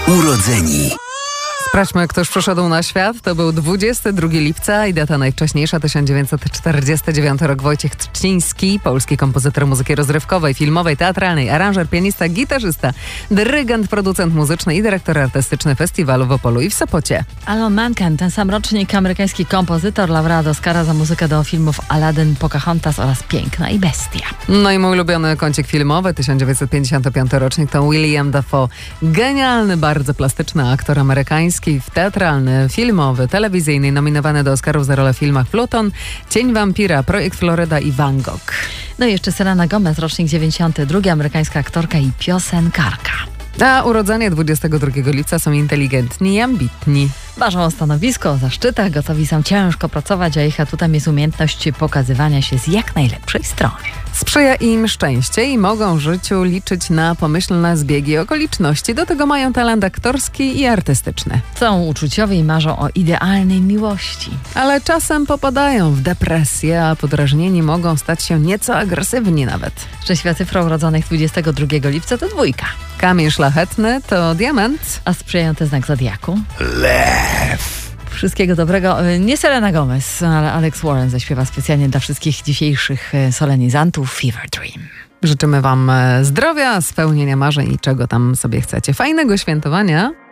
Urodzeni. Sprawdźmy, któż przyszedł na świat. To był 22 lipca i data najwcześniejsza 1949 rok. Wojciech Trzciński, polski kompozytor muzyki rozrywkowej, filmowej, teatralnej, aranżer, pianista, gitarzysta, dyrygent, producent muzyczny i dyrektor artystyczny festiwalu w Opolu i w Sopocie. Alan Menken, ten sam rocznik, amerykański kompozytor, laureat Oscara za muzykę do filmów Aladdin, Pocahontas oraz Piękna i Bestia. No i mój ulubiony kącik filmowy, 1955 rocznik, to William Dafoe. Genialny, bardzo plastyczny aktor amerykański, teatralny, filmowy, telewizyjny, nominowany do Oscarów za rolę w filmach Pluton, Cień wampira, Projekt Floryda i Van Gogh. No i jeszcze Selena Gomez, rocznik 92, amerykańska aktorka i piosenkarka. A urodzenie 22 lipca są inteligentni i ambitni. Ważą o stanowisko, o zaszczytach, gotowi są ciężko pracować, a ich atutem jest umiejętność pokazywania się z jak najlepszej strony. Sprzyja im szczęście i mogą w życiu liczyć na pomyślne zbiegi okoliczności. Do tego mają talent aktorski i artystyczny. Są uczuciowi i marzą o idealnej miłości. Ale czasem popadają w depresję, a podrażnieni mogą stać się nieco agresywni nawet. Szczęśliwa cyfra urodzonych 22 lipca to 2. Kamień szlachetny to diament. A sprzyjający znak zodiaku? Lew. Wszystkiego dobrego. Nie Selena Gomez, ale Alex Warren zaśpiewa specjalnie dla wszystkich dzisiejszych solenizantów Fever Dream. Życzymy wam zdrowia, spełnienia marzeń i czego tam sobie chcecie. Fajnego świętowania.